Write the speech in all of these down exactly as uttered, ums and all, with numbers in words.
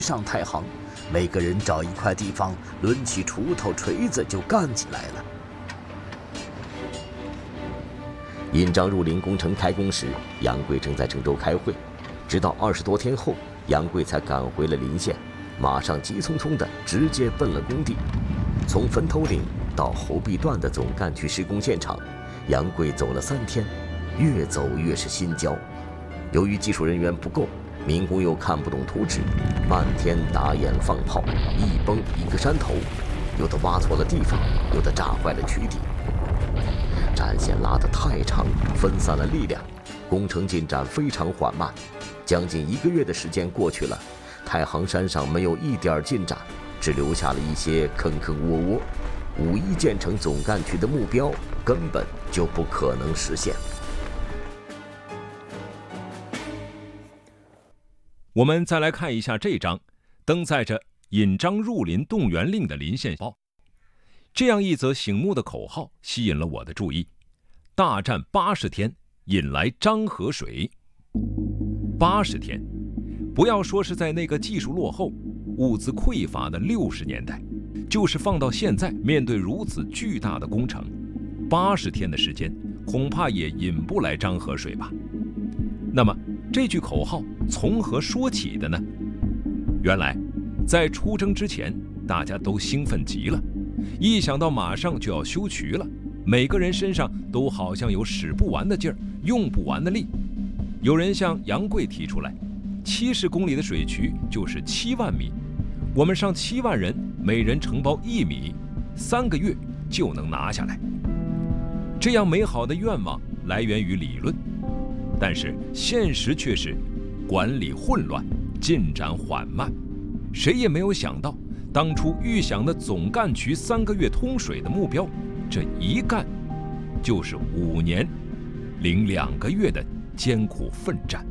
上太行，每个人找一块地方，抡起锄头、锤子就干起来了。引张入林工程开工时，杨贵正在郑州开会，直到二十多天后，杨贵才赶回了临县，马上急匆匆地直接奔了工地。从坟头岭到侯壁段的总干区施工现场，杨贵走了三天，越走越是心焦。由于技术人员不够，民工又看不懂图纸，漫天打眼放炮，一崩一个山头，有的挖错了地方，有的炸坏了渠底。战线拉得太长，分散了力量，工程进展非常缓慢。将近一个月的时间过去了，太行山上没有一点进展，只留下了一些坑坑窝窝。五一建成总干区的目标根本就不可能实现。 我们再来看一下这张登载着引张入林动员令的临县报。这样一则醒目的口号吸引了我的注意：大战八十天，引来漳河水。八十天，不要说是在那个技术落后、物资匮乏的六十年代，就是放到现在，面对如此巨大的工程，八十天的时间，恐怕也引不来漳河水吧。那么这句口号从何说起的呢？原来，在出征之前，大家都兴奋极了，一想到马上就要修渠了，每个人身上都好像有使不完的劲儿，用不完的力。有人向杨贵提出来，七十公里的水渠就是七万米，我们上七万人，每人承包一米，三个月就能拿下来。这样美好的愿望来源于理论，但是现实却是管理混乱，进展缓慢。谁也没有想到，当初预想的总干区三个月通水的目标，这一干就是五年零两个月的艰苦奋战。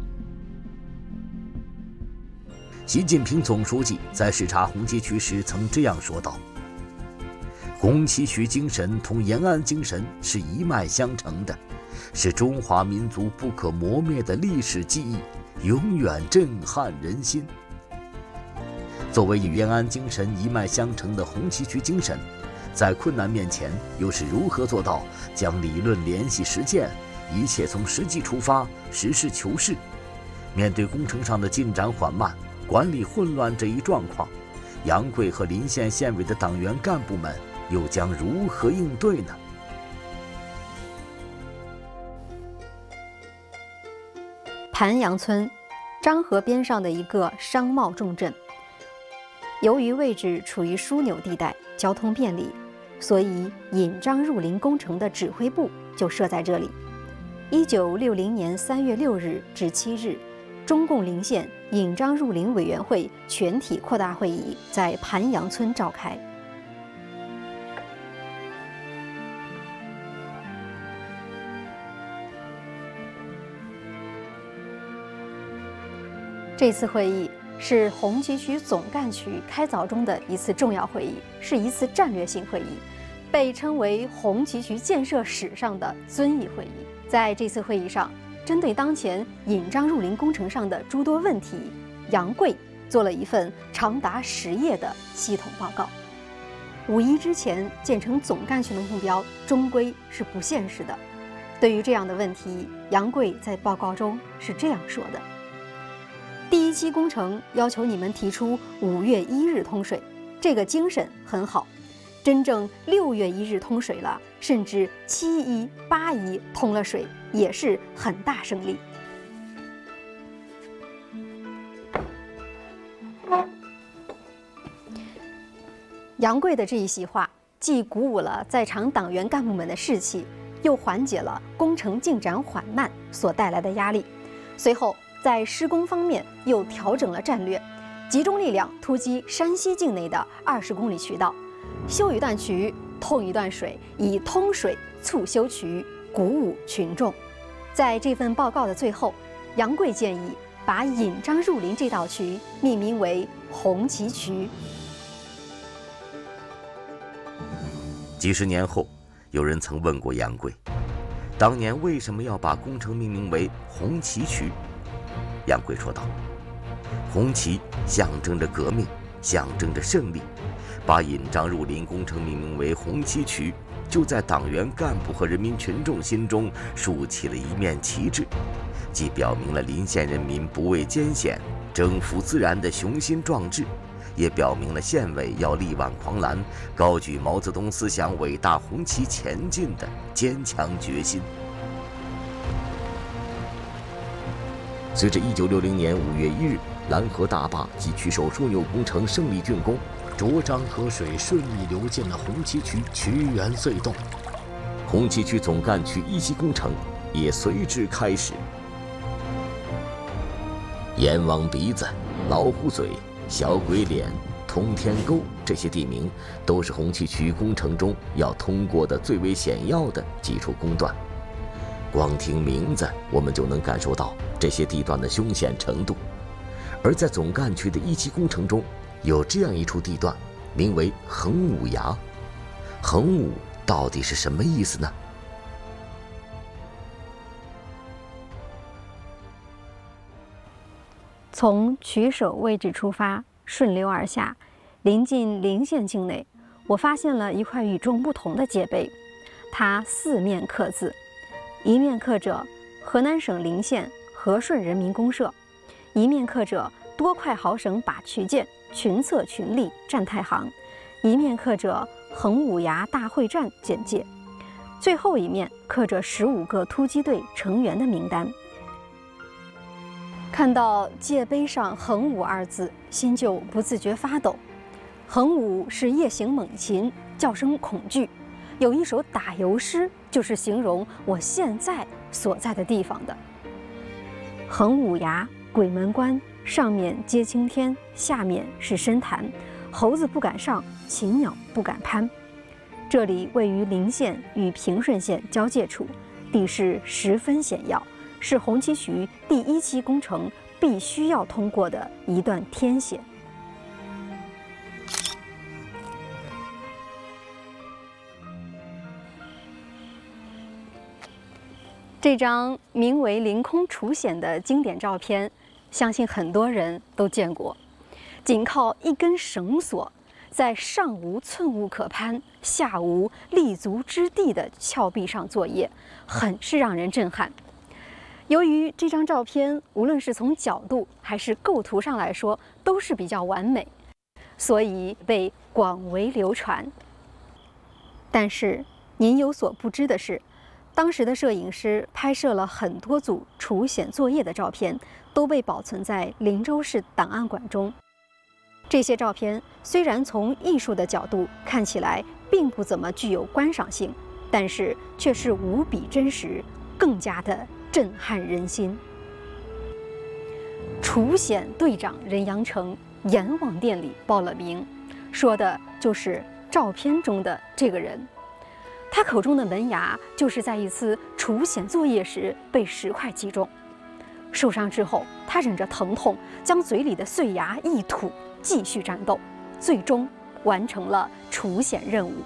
习近平总书记在视察红旗渠时曾这样说道：红旗渠精神同延安精神是一脉相承的，是中华民族不可磨灭的历史记忆，永远震撼人心。作为与延安精神一脉相承的红旗渠精神，在困难面前又是如何做到将理论联系实践，一切从实际出发，实事求是？面对工程上的进展缓慢、管理混乱这一状况，杨贵和临县县委的党员干部们又将如何应对呢？ 盘阳村，漳河边上的一个商贸重镇。由于位置处于枢纽地带，交通便利，所以引漳入林工程的指挥部就设在这里。一九六零年三月六日至七日，中共临县引漳入林委员会全体扩大会议在盘阳村召开。这次会议是红旗渠总干区开凿中的一次重要会议，是一次战略性会议，被称为红旗渠建设史上的遵义会议。在这次会议上，针对当前引漳入林工程上的诸多问题，杨贵做了一份长达十页的系统报告。五一之前建成总干区的目标终归是不现实的。对于这样的问题，杨贵在报告中是这样说的：第一期工程要求你们提出五月一日通水，这个精神很好。真正六月一日通水了，甚至七一、八一通了水，也是很大胜利。杨贵的这一席话，既鼓舞了在场党员干部们的士气，又缓解了工程进展缓慢所带来的压力。随后，在施工方面又调整了战略，集中力量突击山西境内的二十公里渠道，修一段渠，通一段水，以通水促修渠，鼓舞群众。在这份报告的最后，杨贵建议把引漳入林这道渠命名为红旗渠。 几十年后，有人曾问过杨贵，当年为什么要把工程命名为红旗渠？杨贵说道： 红旗象征着革命，象征着胜利，把引张入林工程命名为红旗渠，就在党员干部和人民群众心中竖起了一面旗帜，既表明了临县人民不畏艰险、征服自然的雄心壮志，也表明了县委要力挽狂澜、高举毛泽东思想伟大红旗前进的坚强决心。随着一九六零年五月一日兰河大坝及渠首枢纽工程胜利竣工， 涿漳河水顺利流进了红旗渠渠源隧洞， 红旗渠总干区一期工程也随之开始。阎王鼻子、老虎嘴、小鬼脸、通天沟这些地名，都是红旗渠工程中要通过的最为险要的几处工段。光听名字，我们就能感受到这些地段的凶险程度。而在总干区的一期工程中，有这样一处地段，名为横五崖。横五到底是什么意思呢？ 从渠首位置出发，顺流而下，临近临县境内，我发现了一块与众不同的界碑，它四面刻字，一面刻着河南省临县和顺人民公社，一面刻着多快好省把渠建群策群力站太行，一面刻着横五崖大会战简介，最后一面刻着十五个突击队成员的名单。看到界碑上横五二字，心就不自觉发抖。横五是夜行猛禽，叫声恐惧。有一首打油诗，就是形容我现在所在的地方的。横五崖，鬼门关，上面接青天，下面是深潭，猴子不敢上，禽鸟不敢攀。这里位于临县与平顺县交界处，地势十分险要，是红旗渠第一期工程必须要通过的一段天险。这张名为“凌空除险”的经典照片，相信很多人都见过。仅靠一根绳索，在上无寸物可攀、下无立足之地的峭壁上作业，很是让人震撼。由于这张照片无论是从角度还是构图上来说都是比较完美，所以被广为流传。但是您有所不知的是，当时的摄影师拍摄了很多组除险作业的照片，都被保存在林州市档案馆中。这些照片虽然从艺术的角度看起来并不怎么具有观赏性，但是却是无比真实，更加的震撼人心。除险队长任阳程阎王殿里报了名，说的就是照片中的这个人。他口中的门牙就是在一次除险作业时被石块击中，受伤之后，他忍着疼痛将嘴里的碎牙一吐，继续战斗，最终完成了除险任务。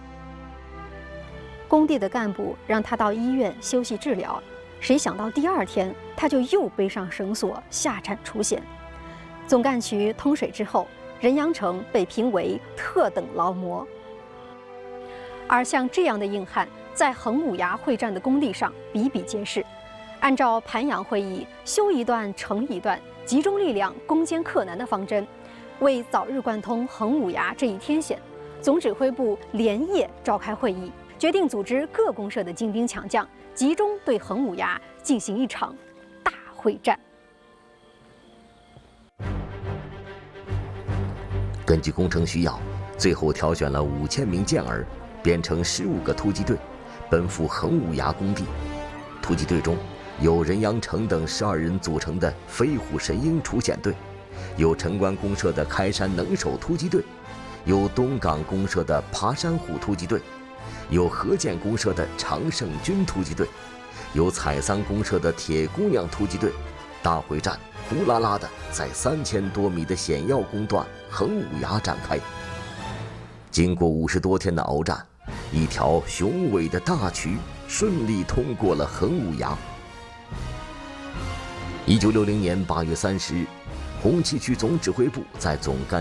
工地的干部让他到医院休息治疗，谁想到第二天他就又背上绳索下站除险。总干区通水之后，任阳程被评为特等劳模。而像这样的硬汉，在横五崖会战的工地上比比皆是。按照盘阳会议修一段成一段，集中力量攻坚克难的方针，为早日贯通横五崖这一天险，总指挥部连夜召开会议，决定组织各公社的精兵强将，集中对横五崖进行一场大会战。 根据工程需要，最后挑选了五千名健儿，编成十五个突击队，奔赴横五崖工地。突击队中有任阳程等十二人组成的飞虎神鹰除险队，有城关公社的开山能手突击队，有东港公社的爬山虎突击队，有河建公社的常胜军突击队，有采桑公社的铁姑娘突击队。大会战呼啦啦的在三千多米的险要工段横五崖展开。经过五十多天的鏖战，一条雄伟的大渠顺利通过了横五崖。一九六零年八月三十日， 红旗渠总指挥部在总干